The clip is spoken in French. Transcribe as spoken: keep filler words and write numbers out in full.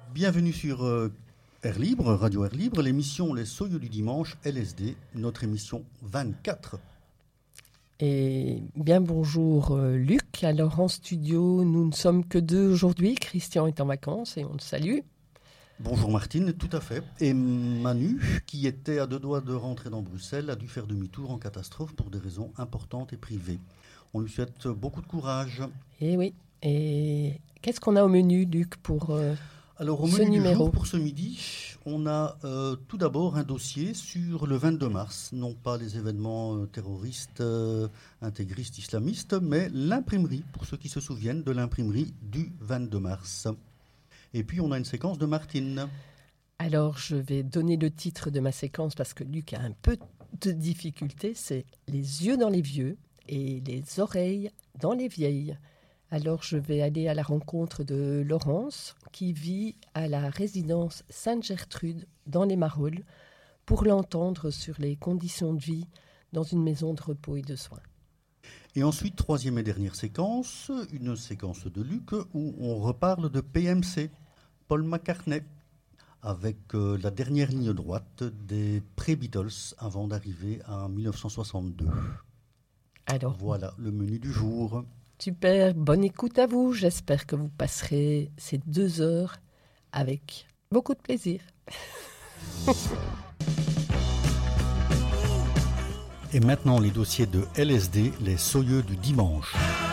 Bienvenue sur euh, Air Libre, Radio Air Libre, l'émission Les Soyeux du Dimanche, L S D, notre émission vingt-quatre. Et bien bonjour euh, Luc, alors en studio nous ne sommes que deux aujourd'hui, Christian est en vacances et on le salue. Bonjour Martine, tout à fait. Et Manu, qui était à deux doigts de rentrer dans Bruxelles, a dû faire demi-tour en catastrophe pour des raisons importantes et privées. On lui souhaite beaucoup de courage. Et oui, et qu'est-ce qu'on a au menu Luc pour euh, Alors au ce menu numéro du jour pour ce midi, on a euh, tout d'abord un dossier sur le vingt-deux mars, non pas les événements euh, terroristes, euh, intégristes, islamistes, mais l'imprimerie, pour ceux qui se souviennent de l'imprimerie du vingt-deux mars. Et puis on a une séquence de Martine. Alors je vais donner le titre de ma séquence parce que Luc a un peu de difficulté, c'est « Les yeux dans les vieux et les oreilles dans les vieilles ». Alors je vais aller à la rencontre de Laurence qui vit à la résidence Sainte-Gertrude dans les Marolles pour l'entendre sur les conditions de vie dans une maison de repos et de soins. Et ensuite, troisième et dernière séquence, une séquence de Luc où on reparle de P M C, Paul McCartney, avec euh, la dernière ligne droite des pré-Beatles avant d'arriver en dix-neuf cent soixante-deux. Alors, voilà le menu du jour. Super, bonne écoute à vous. J'espère que vous passerez ces deux heures avec beaucoup de plaisir. Et maintenant, les dossiers de L S D, les soyeux du dimanche.